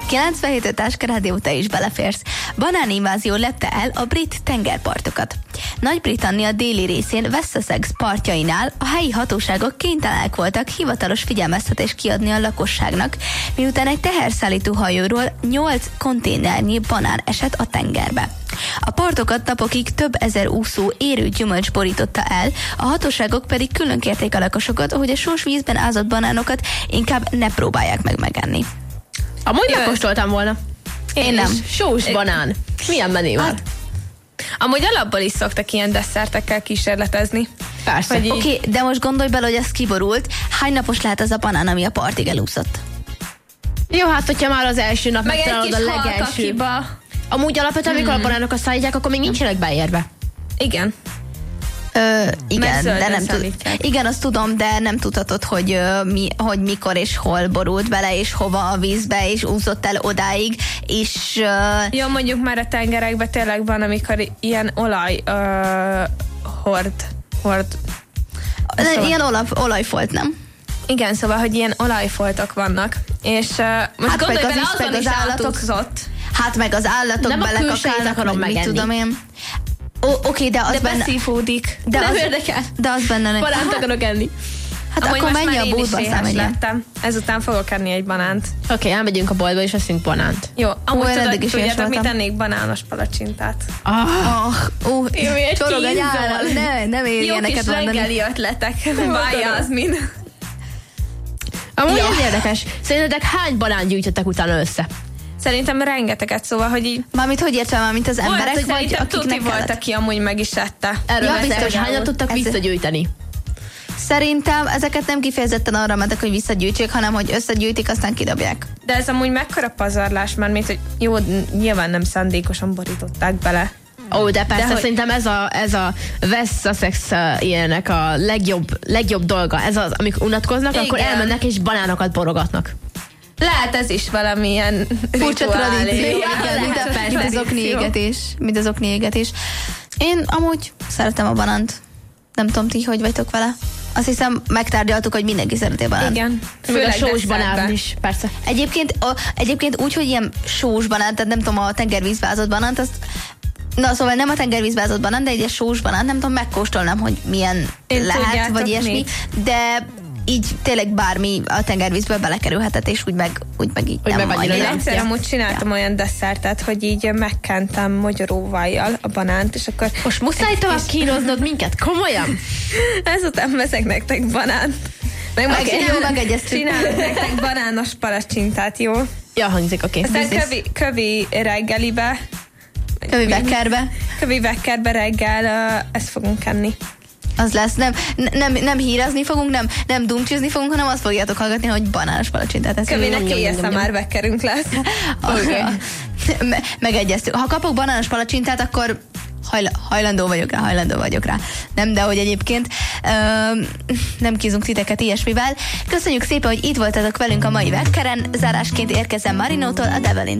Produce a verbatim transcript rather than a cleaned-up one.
kilencvenhét öt Táska Rádió, te is beleférsz. Banáninvázió lepte el a brit tengerpartokat. Nagy-Britannia déli részén West Sussex partjainál a helyi hatóságok kénytelenek voltak hivatalos figyelmeztetést kiadni a lakosságnak, miután egy teherszállító hajóról nyolc konténernyi banán esett a tengerbe. A partokat napokig több ezer úszó érő gyümölcs borította el, a hatóságok pedig külön kérték a lakosokat, hogy a sós vízben ázott banánokat inkább ne próbálják meg megenni. Amúgy megkóstoltam volna. Én, Én nem. Sós banán. Milyen menő van? Hát, amúgy alapból is szoktak ilyen desszertekkel kísérletezni. Persze. Oké, okay, de most gondolj bele, hogy ez kiborult. Hány napos lehet az a banán, ami a partig elúszott? Jó, hát hogyha már az első nap meg megtalálod a legelső. Amúgy alapvetően, amikor hmm. a banánokat szállítják, akkor még nincsenek beérve. Igen. Ö, igen, de nem tud, igen, azt tudom, de nem tudhatod, hogy, ö, mi, hogy mikor és hol borult bele, és hova a vízbe, és úszott el odáig, és... Ö, Jó, mondjuk már a tengerekben tényleg van, amikor ilyen olaj ö, hord, hord szóval. Ilyen olaj, olajfolt, nem? Igen, szóval, hogy ilyen olajfoltok vannak, és uh, most hát gondolj bele, azon is átúszott. Hát meg az állatok belekakálnak, akarom meg mit tudom én. Oké, okay, de az de benne... beszívódik. De nem az, érdekel. De az benne... Nem. Banánt akarok enni. Hát amúgy akkor menj a boltba, aztán lettem. Ezután fogok enni egy banánt. Oké, okay, elmegyünk a boltba, és veszünk banánt. Jó, amúgy tudod, tudjátok, mit ennék? Banános palacsintát. Ah, ó, csorog egy állam. Ne, nem ér ilyeneket mondani. Jó kis reggeli ötletek. Bája az mind. Amúgy ez érdekes. Szerintetek hány banán gyűjtöttek utána össze? Szerintem rengeteget, szóval, hogy így... Mármint hogy értem, mármint az emberek, volt, vagy akiknek volt, kellett? Aki amúgy meg is ette. Erről ja, biztos, hogy hányan tudtak ez visszagyűjteni? Szerintem ezeket nem kifejezetten arra mentek, hogy visszagyűjtsék, hanem hogy összegyűjtik, aztán kidobják. De ez amúgy mekkora pazarlás, mert mint, hogy jó, nyilván nem szándékosan borították bele. Ó, de persze, de hogy... szerintem ez a, ez a West Sussex uh, ilyenek a legjobb, legjobb dolga. Ez az, amikor unatkoznak, igen. Akkor elmennek és banánokat borogatnak. Lehet ez is valamilyen furcsa tradíció, igen, mint, a, mint az okniégetés. Mint az okniégetés. Én amúgy szeretem a banánt. Nem tudom, ti hogy vagytok vele. Azt hiszem, megtárgyaltuk, hogy mindenki szereti a banánt. Igen. Főleg a sós banán is, persze. Egyébként, a, egyébként úgy, hogy ilyen sós banán, tehát nem tudom, a tengervízbe ázott banánt, azt na, szóval nem a tengervízbe ázott banán, de egy ilyen sós banán, nem tudom, megkóstolnám, hogy milyen én lehet, vagy ilyesmi. Mit? De így tényleg bármi a tengervízből belekerülhetett, és úgy meg, úgy meg így úgy nem meg annyira. Én egyszer ja. amúgy csináltam ja. olyan desszertet, hogy így megkentem magyaróvajjal a banánt, és akkor... Most muszáj tovább kínoznod minket? Komolyan? Ezután veszek nektek banánt. Meg meg, jó, megegyeztük. Csinálok nektek banános palacsintát, jó? Ja, hangzik, oké. Okay. Aztán kövi, kövi reggelibe. Kövi vekkerbe. Kövi vekkerbe reggel uh, ezt fogunk enni. Az lesz, nem, nem, nem hírezni fogunk, nem, nem dumcsizni fogunk, hanem azt fogjátok hallgatni, hogy banános palacsintát. Kövének éjjel már vekkerünk lesz. Okay. Megegyeztük. Ha kapok banános palacsintát, akkor hajla, hajlandó vagyok rá, hajlandó vagyok rá. Nem, de hogy egyébként ö, nem kizunk titeket ilyesmivel. Köszönjük szépen, hogy itt voltatok velünk a mai vekkeren. Zárásként érkezem Marinótól, a Develin.